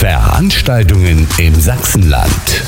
Veranstaltungen im Sachsenland.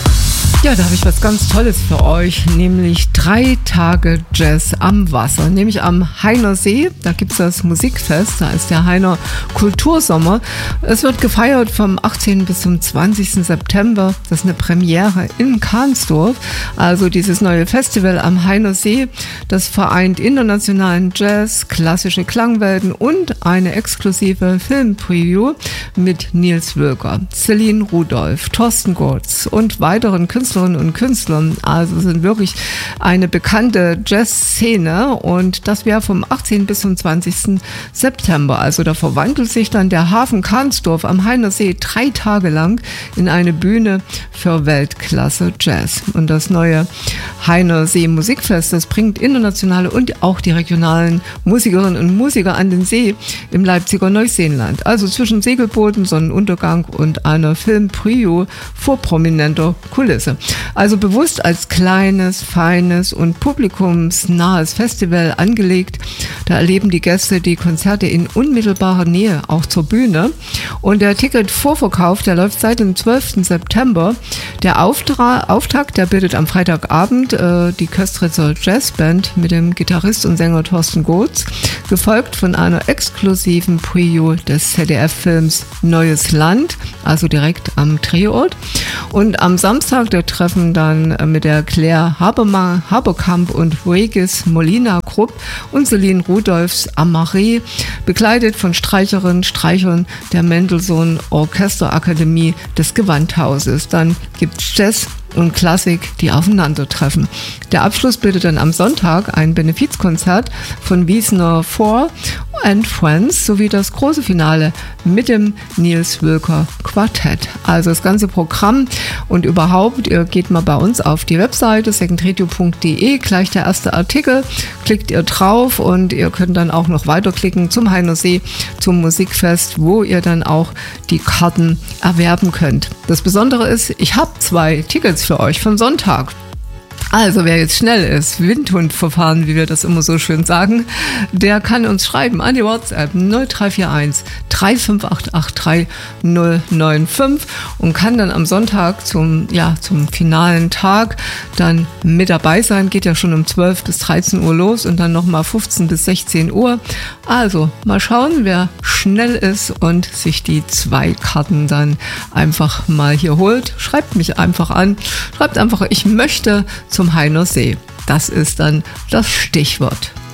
Ja, da habe ich was ganz Tolles für euch, nämlich 3 Tage Jazz am Wasser, nämlich am Heiner See. Da gibt es das Musikfest, da ist der Heiner Kultursommer. Es wird gefeiert vom 18. bis zum 20. September. Das ist eine Premiere in Kahnsdorf. Also dieses neue Festival am Heiner See, das vereint internationalen Jazz, klassische Klangwelten und eine exklusive Filmpreview mit Nils Wölker, Celine Rudolph, Thorsten Gotz und weiteren Künstlerinnen und Künstlern. Also sind wirklich eine bekannte Jazzszene und das wäre vom 18. bis zum 20. September. Also da verwandelt sich dann der Hafen Kahnsdorf am Heiner See 3 Tage lang in eine Bühne für Weltklasse Jazz. Und das neue Heiner See Musikfest, das bringt internationale und auch die regionalen Musikerinnen und Musiker an den See im Leipziger Neuseenland. Also zwischen Segelbooten, Sonnenuntergang und einer Filmpreview vor prominenter Kulisse. Also bewusst als kleines, feines und publikumsnahes Festival angelegt. Da erleben die Gäste die Konzerte in unmittelbarer Nähe, auch zur Bühne. Und der Ticketvorverkauf, der läuft seit dem 12. September. Der Auftakt, der bildet am Freitagabend die Köstritzer Jazzband mit dem Gitarrist und Sänger Thorsten Gotz, gefolgt von einer exklusiven Preview des ZDF-Films Neues Land, also direkt am Drehort. Und am Samstag, der Treffen dann mit der Claire Haberkamp und Regis Molina Grupp und Celine Rudolphs Amaré, begleitet von Streicherinnen, Streichern der Mendelssohn Orchesterakademie des Gewandhauses. Dann gibt's Jazz und Klassik, die aufeinandertreffen. Der Abschluss bildet dann am Sonntag ein Benefizkonzert von Wiesner 4 and Friends sowie das große Finale mit dem Nils Wölker Quartett. Also das ganze Programm und überhaupt, ihr geht mal bei uns auf die Webseite secondradio.de, gleich der erste Artikel, klickt ihr drauf und ihr könnt dann auch noch weiterklicken zum Heiner See, zum Musikfest, wo ihr dann auch die Karten erwerben könnt. Das Besondere ist, ich habe 2 Tickets für euch von Sonntag. Also wer jetzt schnell ist, Windhundverfahren, wie wir das immer so schön sagen, der kann uns schreiben an die WhatsApp 0341 35883 095 und kann dann am Sonntag zum finalen Tag dann mit dabei sein. Geht ja schon um 12 bis 13 Uhr los und dann nochmal 15 bis 16 Uhr. Also mal schauen, wer schnell ist und sich die 2 Karten dann einfach mal hier holt. Schreibt mich einfach an. Schreibt einfach, ich möchte zum Heiner See. Das ist dann das Stichwort.